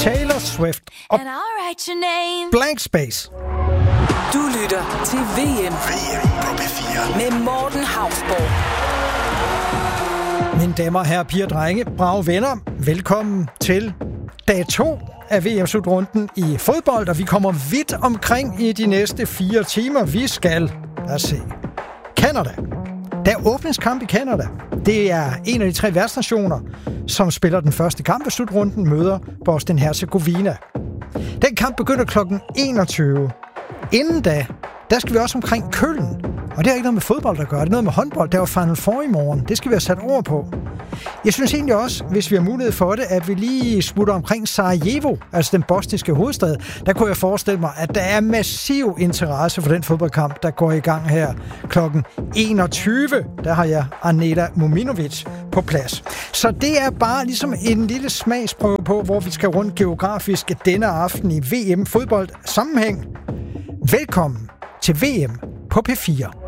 Taylor Swift og Blank Space. Du lytter til VM på P4 med Morten Hausborg. Mine damer, herrer, piger, drenge, brave venner, velkommen til dag 2 af VM-slutrunden i fodbold, og vi kommer vidt omkring i de næste 4 timer. Vi skal, lad os se, Canada. Der er åbningskamp i Canada. Det er en af de 3 værtsnationer, som spiller den første kamp af slutrunden, møder Bosnien-Hercegovina. Den kamp begynder kl. 21. Inden da, der skal vi også omkring Køln. Og det har ikke noget med fodbold at gøre, det er noget med håndbold. Der var Final Four i morgen. Det skal vi have sat ord på. Jeg synes egentlig også, hvis vi har mulighed for det, at vi lige smutter omkring Sarajevo, altså den bosniske hovedstad. Der kunne jeg forestille mig, at der er massiv interesse for den fodboldkamp, der går i gang her kl. 21. Der har jeg Aneta Mominovic på plads. Så det er bare ligesom en lille smagsprøve på, hvor vi skal rundt geografisk denne aften i VM-fodbold sammenhæng. Velkommen til VM på P4.